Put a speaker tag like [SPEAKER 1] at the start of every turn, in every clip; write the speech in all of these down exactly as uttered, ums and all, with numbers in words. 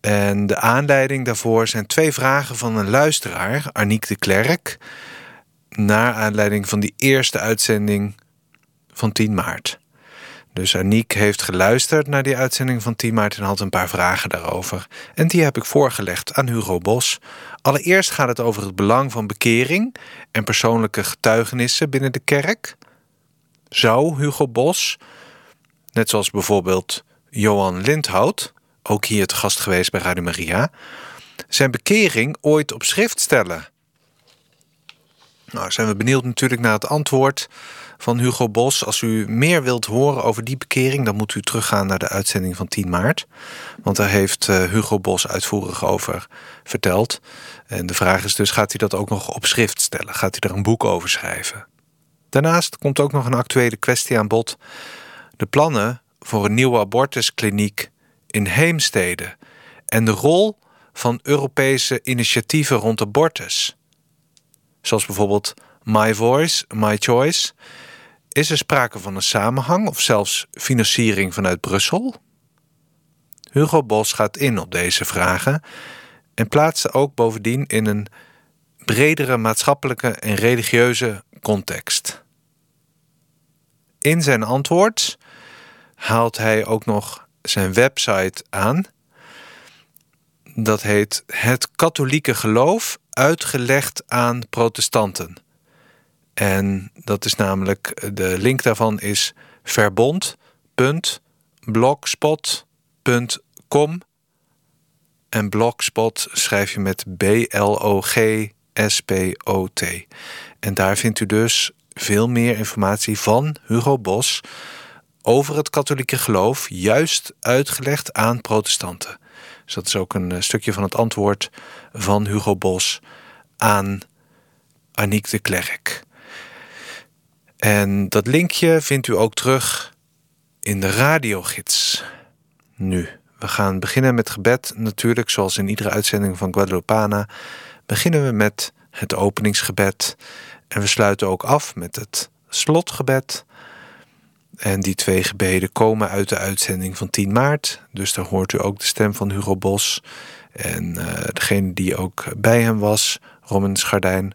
[SPEAKER 1] En de aanleiding daarvoor zijn twee vragen van een luisteraar, Aniek de Klerk, naar aanleiding van die eerste uitzending van tien maart. Dus Aniek heeft geluisterd naar die uitzending van tien maart en had een paar vragen daarover. En die heb ik voorgelegd aan Hugo Bos. Allereerst gaat het over het belang van bekering en persoonlijke getuigenissen binnen de kerk. Zou Hugo Bos, net zoals bijvoorbeeld Johan Lindhout, ook hier te gast geweest bij Radio Maria, zijn bekering ooit op schrift stellen? Nou, zijn we benieuwd natuurlijk naar het antwoord van Hugo Bos. Als u meer wilt horen over die bekering, dan moet u teruggaan naar de uitzending van tien maart. Want daar heeft uh, Hugo Bos uitvoerig over verteld. En de vraag is dus, gaat hij dat ook nog op schrift stellen? Gaat hij er een boek over schrijven? Daarnaast komt ook nog een actuele kwestie aan bod. De plannen voor een nieuwe abortuskliniek in Heemstede en de rol van Europese initiatieven rond abortus. Zoals bijvoorbeeld My Voice, My Choice. Is er sprake van een samenhang of zelfs financiering vanuit Brussel? Hugo Bos gaat in op deze vragen en plaatst ze ook bovendien in een bredere maatschappelijke en religieuze context. In zijn antwoord haalt hij ook nog zijn website aan. Dat heet Het Katholieke Geloof uitgelegd aan protestanten. En dat is namelijk, de link daarvan is verbond punt blogspot punt com. En blogspot schrijf je met B L O G S P O T. En daar vindt u dus veel meer informatie van Hugo Bos over het katholieke geloof, juist uitgelegd aan protestanten. Dus dat is ook een stukje van het antwoord van Hugo Bos aan Aniek de Klerk. En dat linkje vindt u ook terug in de radiogids. Nu, we gaan beginnen met gebed. Natuurlijk, zoals in iedere uitzending van Guadalupana, beginnen we met het openingsgebed. En we sluiten ook af met het slotgebed. En die twee gebeden komen uit de uitzending van tien maart. Dus daar hoort u ook de stem van Hugo Bos. En uh, degene die ook bij hem was, Roman Schardijn.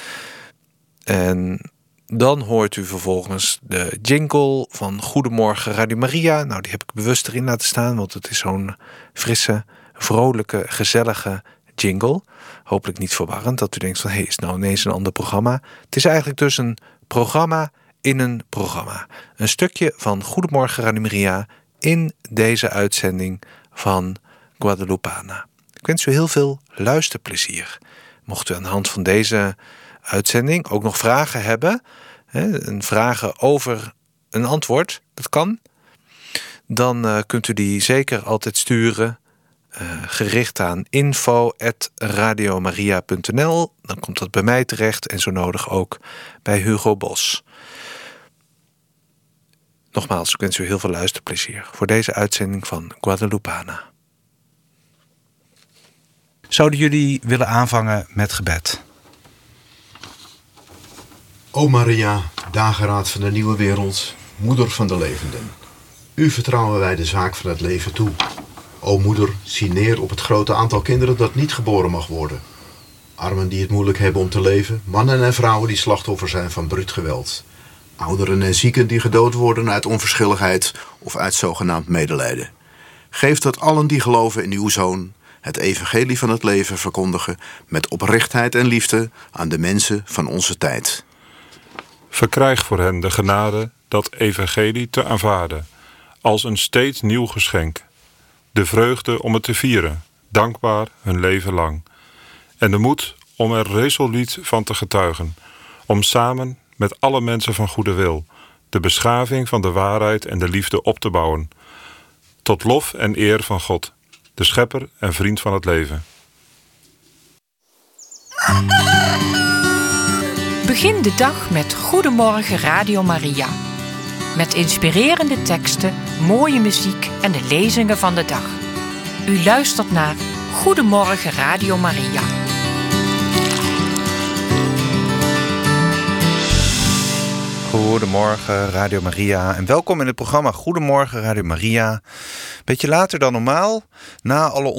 [SPEAKER 1] En dan hoort u vervolgens de jingle van Goedemorgen Radio Maria. Nou, die heb ik bewust erin laten staan, want het is zo'n frisse, vrolijke, gezellige jingle. Hopelijk niet verwarrend, dat u denkt van, hé, hey, is nou ineens een ander programma? Het is eigenlijk dus een programma in een programma. Een stukje van Goedemorgen Radio Maria in deze uitzending van Guadalupana. Ik wens u heel veel luisterplezier. Mocht u aan de hand van deze uitzending ook nog vragen hebben, hè, een vragen over een antwoord, dat kan, dan uh, kunt u die zeker altijd sturen, uh, gericht aan info at radiomaria punt n l. Dan komt dat bij mij terecht en zo nodig ook bij Hugo Bos. Nogmaals, ik wens u heel veel luisterplezier voor deze uitzending van Guadalupana.
[SPEAKER 2] Zouden jullie willen aanvangen met gebed?
[SPEAKER 3] O Maria, dageraad van de nieuwe wereld, moeder van de levenden. U vertrouwen wij de zaak van het leven toe. O moeder, zie neer op het grote aantal kinderen dat niet geboren mag worden. Armen die het moeilijk hebben om te leven, mannen en vrouwen die slachtoffer zijn van bruut geweld. Ouderen en zieken die gedood worden uit onverschilligheid of uit zogenaamd medelijden. Geef dat allen die geloven in uw Zoon het evangelie van het leven verkondigen met oprechtheid en liefde aan de mensen van onze tijd.
[SPEAKER 4] Verkrijg voor hen de genade dat evangelie te aanvaarden, als een steeds nieuw geschenk. De vreugde om het te vieren, dankbaar hun leven lang. En de moed om er resoluut van te getuigen, om samen met alle mensen van goede wil de beschaving van de waarheid en de liefde op te bouwen, tot lof en eer van God, de schepper en vriend van het leven.
[SPEAKER 5] Begin de dag met Goedemorgen Radio Maria. Met inspirerende teksten, mooie muziek en de lezingen van de dag. U luistert naar Goedemorgen Radio Maria.
[SPEAKER 1] Goedemorgen Radio Maria en welkom in het programma Goedemorgen Radio Maria. Beetje later dan normaal, na alle